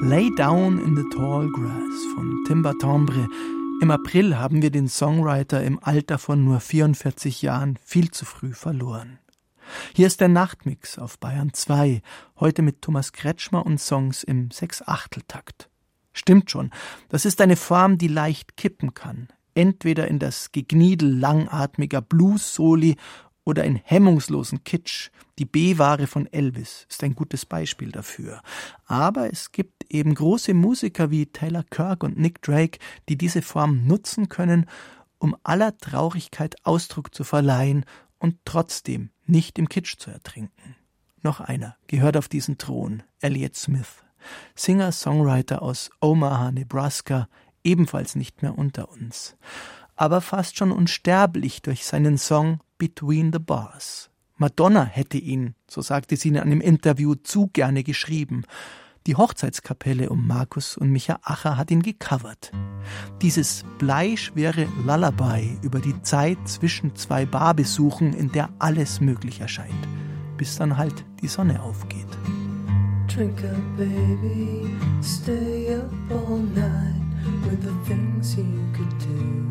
Lay Down in the Tall Grass von Timber Timbre. Im April haben wir den Songwriter im Alter von nur 44 Jahren viel zu früh verloren. Hier ist der Nachtmix auf Bayern 2, heute mit Thomas Kretschmer und Songs im 6/8-Takt. Stimmt schon, das ist eine Form, die leicht kippen kann. Entweder in das Gegniedel langatmiger Blues-Soli oder in hemmungslosen Kitsch. Die B-Ware von Elvis ist ein gutes Beispiel dafür. Aber es gibt eben große Musiker wie Taylor Kirk und Nick Drake, die diese Form nutzen können, um aller Traurigkeit Ausdruck zu verleihen und trotzdem nicht im Kitsch zu ertrinken. Noch einer gehört auf diesen Thron, Elliott Smith, Singer-Songwriter aus Omaha, Nebraska, ebenfalls nicht mehr unter uns, aber fast schon unsterblich durch seinen Song Between the Bars. Madonna hätte ihn, so sagte sie in einem Interview, zu gerne geschrieben. Die Hochzeitskapelle um Markus und Micha Acher hat ihn gecovert. Dieses bleischwere Lullaby über die Zeit zwischen zwei Barbesuchen, in der alles möglich erscheint, bis dann halt die Sonne aufgeht. Drink up, baby, stay up all night with the things you could do.